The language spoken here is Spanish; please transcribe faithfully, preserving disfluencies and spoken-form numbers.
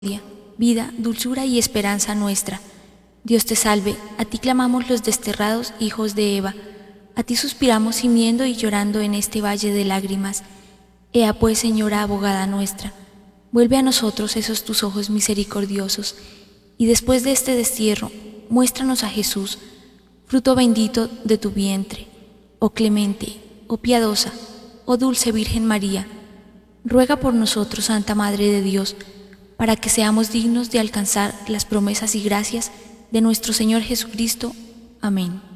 vida, dulzura y esperanza nuestra. Dios te salve, a ti clamamos los desterrados hijos de Eva, a ti suspiramos gimiendo y llorando en este valle de lágrimas. Ea pues, Señora abogada nuestra, vuelve a nosotros esos tus ojos misericordiosos, y después de este destierro, muéstranos a Jesús, fruto bendito de tu vientre. Oh clemente, oh piadosa, oh dulce Virgen María, ruega por nosotros, Santa Madre de Dios, para que seamos dignos de alcanzar las promesas y gracias de nuestro Señor Jesucristo. Amén.